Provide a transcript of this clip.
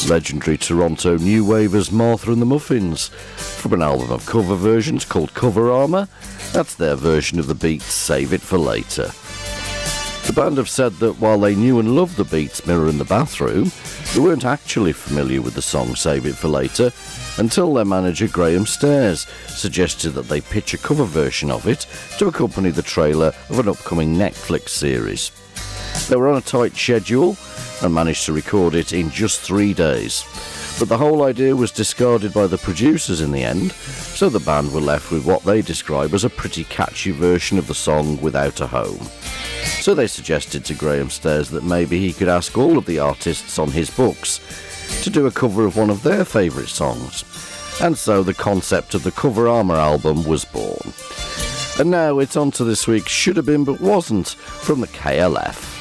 legendary Toronto new wavers Martha and the Muffins, from an album of cover versions called Cover Armour. That's their version of the Beats' Save It for Later. The band have said that while they knew and loved the Beats' Mirror in the Bathroom, they weren't actually familiar with the song Save It for Later until their manager Graham Stairs suggested that they pitch a cover version of it to accompany the trailer of an upcoming Netflix series. They were on a tight schedule and managed to record it in just 3 days. But the whole idea was discarded by the producers in the end, so the band were left with what they describe as a pretty catchy version of the song Without a Home. So they suggested to Graham Stairs that maybe he could ask all of the artists on his books to do a cover of one of their favourite songs. And so the concept of the Cover Armour album was born. And now it's on to this week's Should Have Been But Wasn't from the KLF.